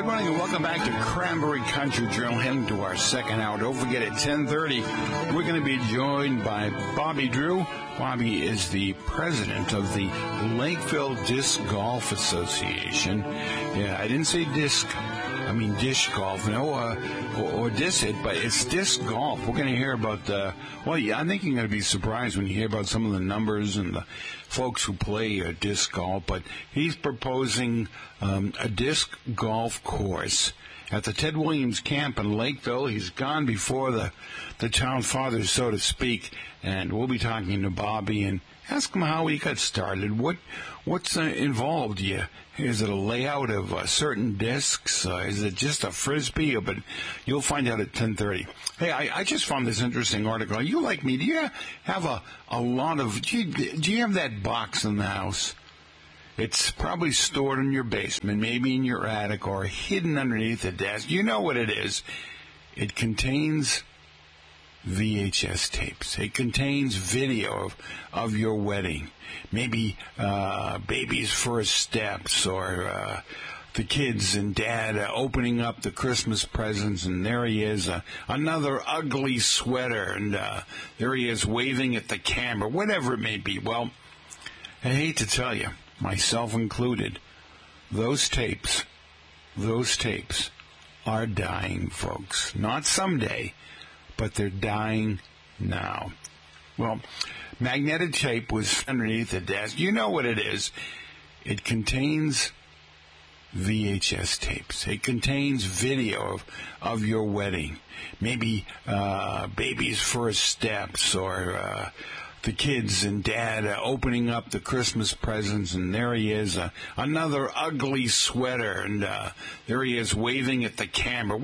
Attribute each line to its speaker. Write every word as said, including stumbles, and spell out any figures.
Speaker 1: Good morning and welcome back to Cranberry Country Journal, heading to our second hour. Don't forget at ten thirty, we're going to be joined by Bobby Drew. Bobby is the president of the Lakeville Disc Golf Association. Yeah, I didn't say disc. I mean disc golf, no, uh, or, or disc it, but it's disc golf. We're going to hear about, uh, well, yeah, I think you're going to be surprised when you hear about some of the numbers and the folks who play uh, disc golf, but he's proposing um, a disc golf course at the Ted Williams camp in Lakeville. He's gone before the, the town fathers, so to speak, and we'll be talking to Bobby and ask him how he got started. What What's uh, involved? Yeah, is it a layout of uh, certain discs? Uh, is it just a frisbee? But you'll find out at ten thirty. Hey, I, I just found this interesting article. You like me? Do you have a, a lot of... Do you, do you have that box in the house? It's probably stored in your basement, maybe in your attic, or hidden underneath the desk. You know what it is. It contains V H S tapes. It contains video of, of your wedding. Maybe uh, baby's first steps, or uh, the kids and dad uh, opening up the Christmas presents, and there he is, uh, another ugly sweater, and uh, there he is waving at the camera, whatever it may be. Well, I hate to tell you, myself included, those tapes, those tapes are dying, folks. Not someday, but they're dying now. Well, magnetic tape was underneath the desk. You know what it is. It contains V H S tapes. It contains video of, of your wedding. Maybe uh, baby's first steps, or uh, the kids and dad uh, opening up the Christmas presents, and there he is, uh, another ugly sweater, and uh, there he is waving at the camera.